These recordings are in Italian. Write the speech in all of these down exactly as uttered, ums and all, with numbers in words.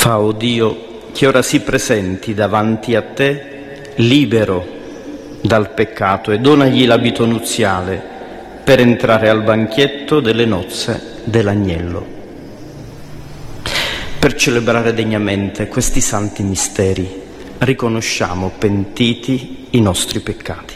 Fa, o Dio, che ora si presenti davanti a te libero dal peccato e donagli l'abito nuziale per entrare al banchetto delle nozze dell'agnello. Per celebrare degnamente questi santi misteri riconosciamo pentiti i nostri peccati.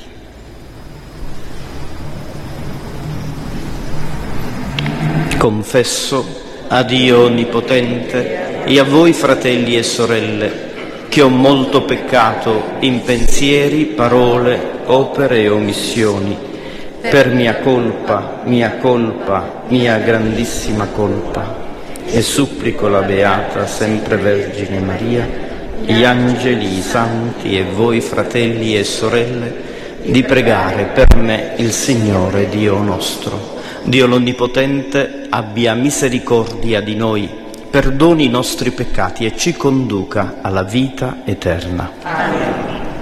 Confesso a Dio Onnipotente e a voi fratelli e sorelle che ho molto peccato in pensieri, parole, opere e omissioni, per mia colpa, mia colpa, mia grandissima colpa, e supplico la Beata sempre Vergine Maria, gli angeli, i santi e voi fratelli e sorelle, di pregare per me il Signore Dio nostro. Dio l'Onnipotente abbia misericordia di noi, perdoni i nostri peccati e ci conduca alla vita eterna. Amen.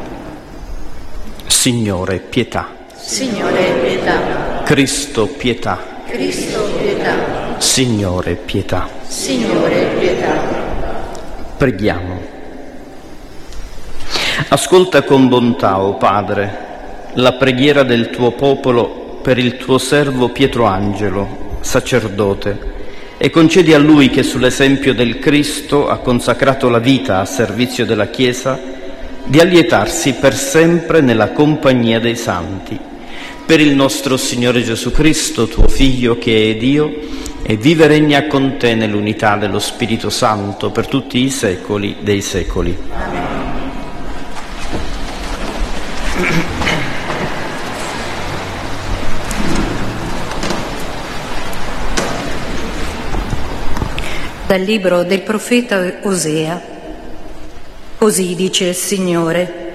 Signore, pietà. Signore, pietà. Cristo, pietà. Cristo, pietà. Signore, pietà. Signore, pietà. Preghiamo. Ascolta con bontà, o Padre, la preghiera del tuo popolo per il tuo servo Pietro Angelo, sacerdote, e concedi a lui, che sull'esempio del Cristo ha consacrato la vita a servizio della Chiesa, di allietarsi per sempre nella compagnia dei santi. Per il nostro Signore Gesù Cristo, tuo Figlio, che è Dio, e vive e regna con te nell'unità dello Spirito Santo per tutti i secoli dei secoli. Amen. Dal libro del profeta Osea. Così dice il Signore: